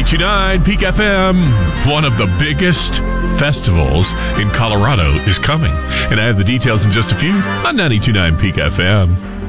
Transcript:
92.9 Peak FM. One of the biggest festivals in Colorado is coming. And I have the details in just a few on 92.9 Peak FM.